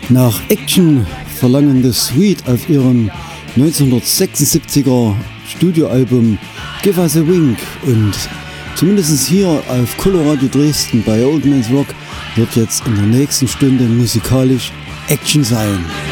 Nach Action verlangen The Sweet auf ihrem 1976er Studioalbum Give Us a Wink und zumindest hier auf Coloradio Dresden bei Old Man's Rock wird jetzt in der nächsten Stunde musikalisch Action sein.